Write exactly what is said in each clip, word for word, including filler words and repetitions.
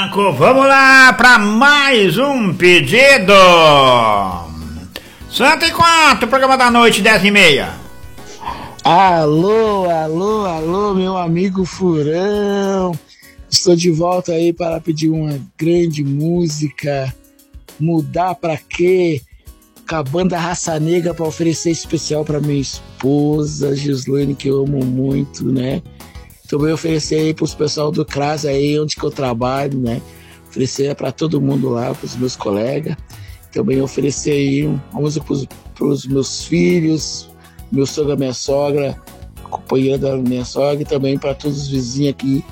Branco, vamos lá para mais um pedido. Santo e quanto, programa da noite, dez e meia. Alô, alô, alô, meu amigo Furão. Estou de volta aí para pedir uma grande música. Mudar pra quê? Com a banda Raça Negra, para oferecer especial para minha esposa Gislaine, que eu amo muito, né? Também oferecer aí pros pessoal do C R A S aí, onde que eu trabalho, né? Oferecer para todo mundo lá, pros meus colegas. Também oferecer aí uma música pros, pros meus filhos, meu sogro, minha sogra, companheira da minha sogra, e também para todos os vizinhos aqui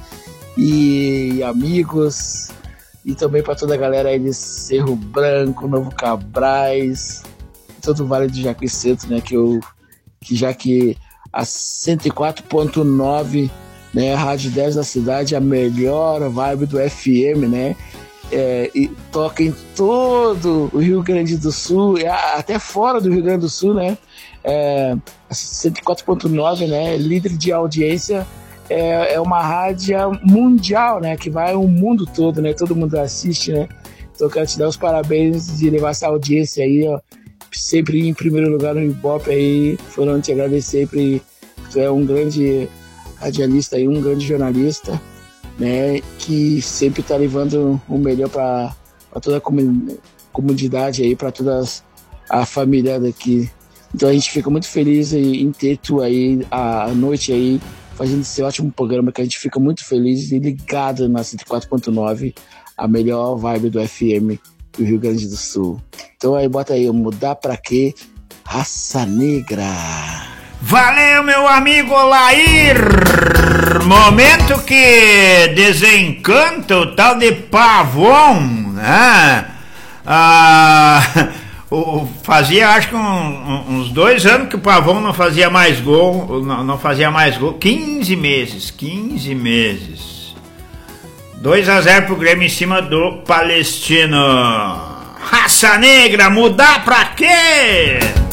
e amigos, e também para toda a galera aí de Cerro Branco, Novo Cabrais, todo o Vale do Jacuí Centro, né? Que eu, que já que a cento e quatro ponto nove, né, a Rádio dez da cidade, a melhor vibe do F M, né? É, e toca em todo o Rio Grande do Sul, até fora do Rio Grande do Sul, né? É, a cento e quatro ponto nove, né? Líder de audiência, é, é uma rádio mundial, né? Que vai o mundo todo, né? Todo mundo assiste, né? Então eu quero te dar os parabéns de levar essa audiência aí, ó, sempre em primeiro lugar no Ibope aí. Foram te agradecer, sempre. Tu é um grande radialista aí, um grande jornalista, né, que sempre está levando o melhor para toda a comunidade aí, para toda a família daqui. Então a gente fica muito feliz em ter tu aí à noite aí fazendo esse ótimo programa, que a gente fica muito feliz e ligado na cento e quatro ponto nove, a melhor vibe do F M do Rio Grande do Sul. Então aí bota aí, mudar pra quê? Raça Negra. Valeu, meu amigo Lair. Momento que desencanta o tal de Pavon, né? Ah, o, fazia acho que um, um, uns dois anos que o Pavon não fazia mais gol, não, não fazia mais gol, quinze meses, quinze meses. dois a zero pro Grêmio em cima do Palestino. Raça Negra, mudar pra quê?